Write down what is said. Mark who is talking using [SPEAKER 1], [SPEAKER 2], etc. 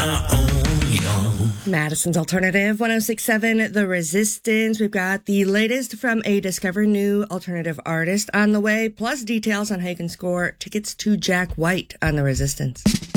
[SPEAKER 1] Madison's Alternative 1067, The Resistance. We've got the latest from a Discover New alternative artist on the way, plus details on how you can score tickets to Jack White on The Resistance.